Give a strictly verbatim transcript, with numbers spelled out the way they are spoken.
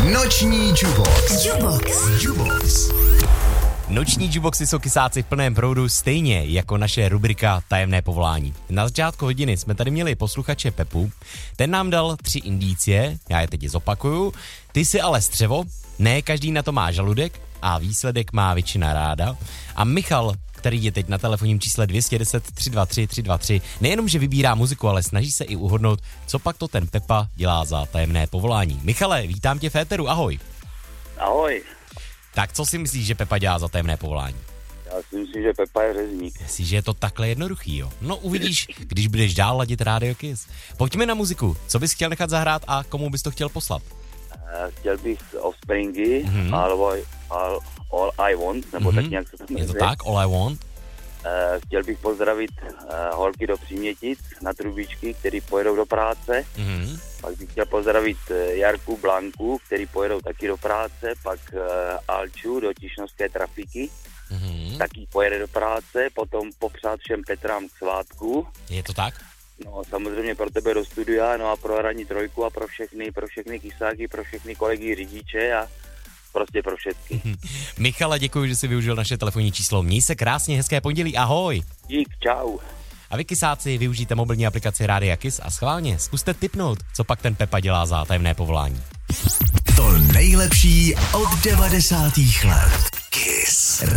Noční Jubox. Jubox. Jubox. Noční juboxy jsou kysáci v plném proudu, stejně jako naše rubrika Tajemné povolání. Na začátku hodiny jsme tady měli posluchače Pepu, ten nám dal tři indicie, já je teď zopakuju. Ty si ale střevo, ne každý na to má žaludek a výsledek má většina ráda. A Michal, který je teď na telefonním čísle dvě jedna nula tři dva tři tři dva tři, nejenom, že vybírá muziku, ale snaží se i uhodnout, co pak to ten Pepa dělá za tajemné povolání. Michale, vítám tě v éteru, ahoj. Ahoj. Tak co si myslíš, že Pepa dělá za tajemné povolání? Já si myslím, že Pepa je řezník. Myslíš, že je to takhle jednoduchý, jo? No uvidíš, když budeš dál ladit Radio Kiss. Pojďme na muziku. Co bys chtěl nechat zahrát a komu bys to chtěl poslat? Uh, chtěl bych Offspringy, Mhm. all, all, all I Want, nebo Mhm. tak nějak se to Je to jmenuje. tak? All I Want? Uh, chtěl bych pozdravit uh, holky do Přímětic na trubičky, který pojedou do práce. Mhm. Pak bych chtěl pozdravit uh, Jarku, Blanku, který pojedou taky do práce. Pak uh, Alču do Tišnovské trafiky, Mhm. taky pojede do práce. Potom popřát všem Petrám k svátku. Je to tak? No samozřejmě pro tebe do studia, no a pro Hraní trojku a pro všechny, pro všechny kysáky, pro všechny kolegy řidiče a prostě pro všechny. Michale, děkuji, že jsi využil naše telefonní číslo. Měj se krásně, hezké pondělí, ahoj. Dík, čau. A vy kysáci využijte mobilní aplikaci Rádia Kiss a schválně zkuste tipnout, co pak ten Pepa dělá za tajemné povolání. To nejlepší od devadesátých let.